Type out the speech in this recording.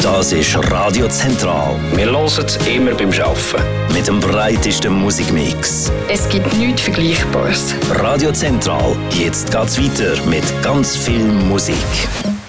Das ist Radio Zentral. Wir hören es immer beim Arbeiten. Mit dem breitesten Musikmix. Es gibt nichts Vergleichbares. Radio Zentral, jetzt geht's weiter mit ganz viel Musik.